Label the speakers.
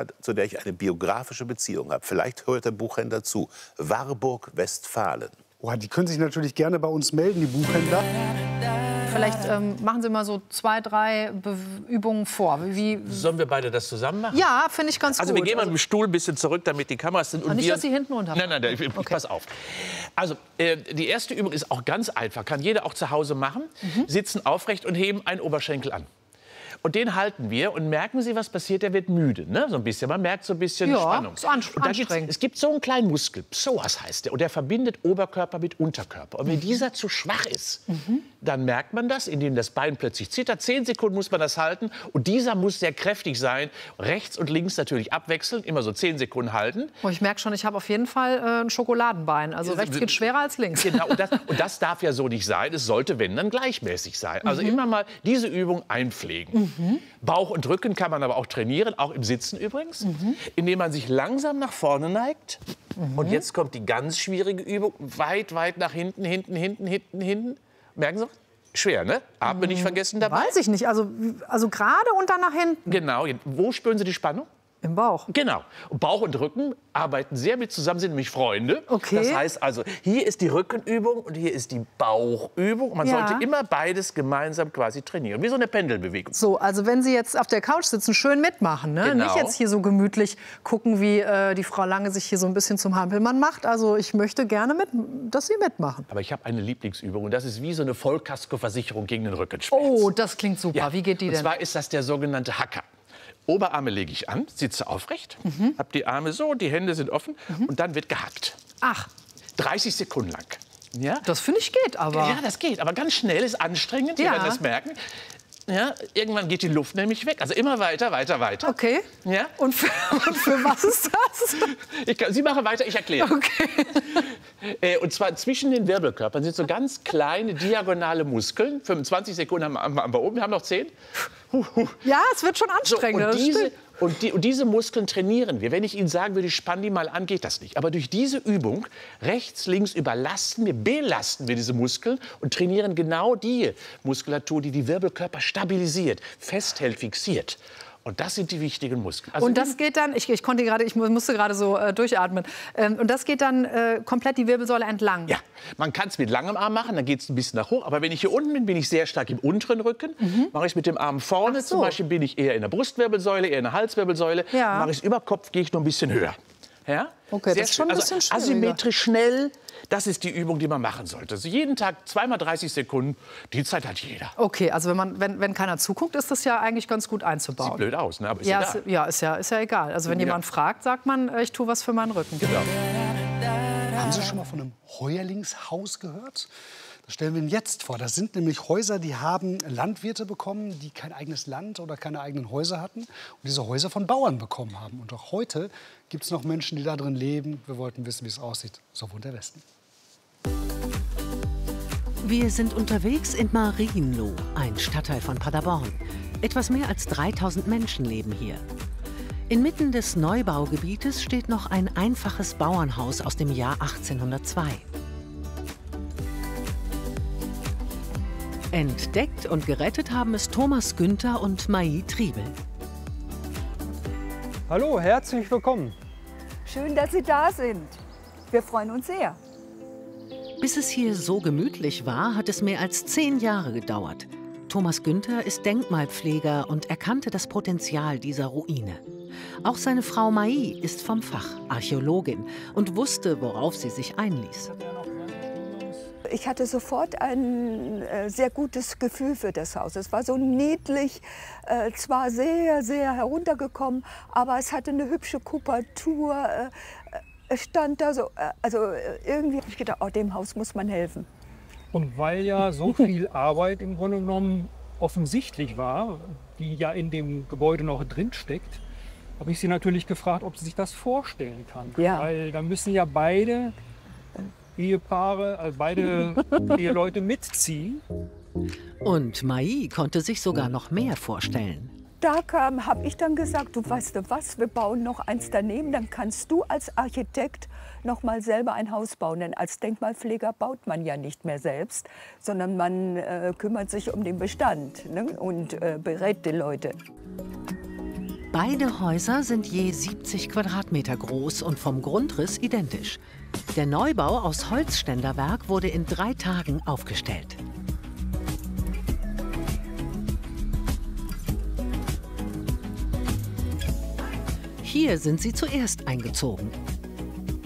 Speaker 1: Stadt, zu der ich eine biografische Beziehung habe. Vielleicht hört der Buchhändler zu. Warburg, Westfalen.
Speaker 2: Oh, die können sich natürlich gerne bei uns melden, die Buchhändler.
Speaker 3: Vielleicht machen Sie mal so 2, 3 Übungen vor.
Speaker 4: Sollen wir beide das zusammen machen?
Speaker 3: Ja, finde ich ganz gut.
Speaker 4: Also wir gehen mal mit dem Stuhl ein bisschen zurück, damit die Kameras sind. Und
Speaker 3: nicht, dass Sie hinten runterfallen.
Speaker 4: Nein, pass auf. Also die erste Übung ist auch ganz einfach. Kann jeder auch zu Hause machen. Sitzen aufrecht und heben einen Oberschenkel an. Und den halten wir und merken Sie, was passiert? Der wird müde, ne? So ein bisschen. Man merkt so ein bisschen Spannung.
Speaker 3: Ist anstrengend.
Speaker 4: Es gibt so einen kleinen Muskel, Psoas heißt der, und der verbindet Oberkörper mit Unterkörper. Und wenn dieser zu schwach ist, dann merkt man das, indem das Bein plötzlich zittert. 10 Sekunden muss man das halten und dieser muss sehr kräftig sein. Rechts und links natürlich abwechselnd, immer so 10 Sekunden halten.
Speaker 3: Oh, ich merke schon, ich habe auf jeden Fall ein Schokoladenbein. Also rechts geht schwerer als links.
Speaker 4: Genau, und das darf ja so nicht sein. Es sollte, wenn, dann gleichmäßig sein. Also immer mal diese Übung einpflegen. Bauch und Rücken kann man aber auch trainieren, auch im Sitzen übrigens, indem man sich langsam nach vorne neigt. Und jetzt kommt die ganz schwierige Übung, weit nach hinten. Merken Sie? Schwer, ne? Atmen nicht vergessen dabei.
Speaker 3: Weiß ich nicht. Also gerade und dann nach hinten.
Speaker 4: Genau. Wo spüren Sie die Spannung?
Speaker 3: Im Bauch.
Speaker 4: Genau. Und Bauch und Rücken arbeiten sehr mit zusammen, sind nämlich Freunde.
Speaker 3: Okay.
Speaker 4: Das heißt also, hier ist die Rückenübung und hier ist die Bauchübung. Und man sollte immer beides gemeinsam quasi trainieren, wie so eine Pendelbewegung.
Speaker 3: So, also wenn Sie jetzt auf der Couch sitzen, schön mitmachen, ne?
Speaker 4: Genau.
Speaker 3: Nicht jetzt hier so gemütlich gucken, wie die Frau Lange sich hier so ein bisschen zum Hampelmann macht. Also ich möchte gerne, dass Sie mitmachen.
Speaker 4: Aber ich habe eine Lieblingsübung und das ist wie so eine Vollkaskoversicherung gegen den Rückenschmerz.
Speaker 3: Oh, das klingt super.
Speaker 4: Ja.
Speaker 3: Wie geht die denn?
Speaker 4: Und zwar ist das der sogenannte Hacker. Oberarme lege ich an, sitze aufrecht, habe die Arme so, die Hände sind offen und dann wird gehackt.
Speaker 3: Ach,
Speaker 4: 30 Sekunden lang. Ja?
Speaker 3: das finde ich geht aber.
Speaker 4: Ja, das geht, aber ganz schnell, ist anstrengend, Sie
Speaker 3: Ja.
Speaker 4: werden das merken. Ja, irgendwann geht die Luft nämlich weg. Also immer weiter.
Speaker 3: Okay.
Speaker 4: Ja?
Speaker 3: Und für was ist das?
Speaker 4: Sie machen weiter, ich erkläre.
Speaker 3: Okay.
Speaker 4: Und zwar zwischen den Wirbelkörpern sind so ganz kleine diagonale Muskeln. 25 Sekunden haben wir oben, wir haben noch 10.
Speaker 3: Ja, es wird schon anstrengend.
Speaker 4: So,
Speaker 3: das stimmt.
Speaker 4: und diese Muskeln trainieren wir. Wenn ich Ihnen sagen würde, spann die mal an, geht das nicht. Aber durch diese Übung, rechts, links, belasten wir diese Muskeln und trainieren genau die Muskulatur, die die Wirbelkörper stabilisiert, festhält, fixiert. Und das sind die wichtigen Muskeln. Also
Speaker 3: und das geht dann, ich musste gerade so durchatmen, und das geht dann komplett die Wirbelsäule entlang?
Speaker 4: Ja, man kann es mit langem Arm machen, dann geht es ein bisschen nach hoch. Aber wenn ich hier unten bin, bin ich sehr stark im unteren Rücken. Mache ich es mit dem Arm vorne,
Speaker 3: Ach so.
Speaker 4: zum Beispiel bin ich eher in der Brustwirbelsäule, eher in der Halswirbelsäule.
Speaker 3: Ja.
Speaker 4: Mache ich es über Kopf, gehe ich noch ein bisschen höher. Ja?
Speaker 3: Okay,
Speaker 4: Sehr
Speaker 3: das ist schon ein bisschen
Speaker 4: also
Speaker 3: schwieriger.
Speaker 4: asymmetrisch schnell, das ist die Übung, die man machen sollte. Also jeden Tag 2 mal 30 Sekunden, die Zeit hat jeder.
Speaker 3: Okay, also wenn keiner zuguckt, ist das ja eigentlich ganz gut einzubauen.
Speaker 4: Sieht blöd aus, ne? Aber ist
Speaker 3: Ja,
Speaker 4: egal.
Speaker 3: ist ja egal. Also wenn jemand fragt, sagt man, ich tue was für meinen Rücken.
Speaker 4: Genau.
Speaker 2: Haben Sie schon mal von einem Heuerlingshaus gehört? Das stellen wir Ihnen jetzt vor. Das sind nämlich Häuser, die haben Landwirte bekommen, die kein eigenes Land oder keine eigenen Häuser hatten und diese Häuser von Bauern bekommen haben. Und auch heute gibt es noch Menschen, die da drin leben. Wir wollten wissen, wie es aussieht. So wohnt der Westen.
Speaker 5: Wir sind unterwegs in Marienloh, ein Stadtteil von Paderborn. Etwas mehr als 3000 Menschen leben hier. Inmitten des Neubaugebietes steht noch ein einfaches Bauernhaus aus dem Jahr 1802. Entdeckt und gerettet haben es Thomas Günther und Mai Triebel.
Speaker 6: Hallo, herzlich willkommen.
Speaker 7: Schön, dass Sie da sind. Wir freuen uns sehr.
Speaker 5: Bis es hier so gemütlich war, hat es mehr als 10 Jahre gedauert. Thomas Günther ist Denkmalpfleger und erkannte das Potenzial dieser Ruine. Auch seine Frau Mai ist vom Fach, Archäologin, und wusste, worauf sie sich einließ.
Speaker 7: Ich hatte sofort ein sehr gutes Gefühl für das Haus. Es war so niedlich, zwar sehr, sehr heruntergekommen, aber es hatte eine hübsche Kuppeltur. Es stand da so, also irgendwie habe ich gedacht, oh, dem Haus muss man helfen.
Speaker 6: Und weil ja so viel Arbeit im Grunde genommen offensichtlich war, die ja in dem Gebäude noch drin steckt, habe ich sie natürlich gefragt, ob sie sich das vorstellen kann.
Speaker 7: Ja.
Speaker 6: Weil da müssen ja beide Ehepaare, also beide Eheleute mitziehen.
Speaker 5: Und Mai konnte sich sogar noch mehr vorstellen.
Speaker 7: Da habe ich dann gesagt, du weißt du was, wir bauen noch eins daneben, dann kannst du als Architekt noch mal selber ein Haus bauen. Denn als Denkmalpfleger baut man ja nicht mehr selbst, sondern man kümmert sich um den Bestand, ne? Und berät die Leute.
Speaker 5: Beide Häuser sind je 70 Quadratmeter groß und vom Grundriss identisch. Der Neubau aus Holzständerwerk wurde in 3 Tagen aufgestellt. Hier sind sie zuerst eingezogen.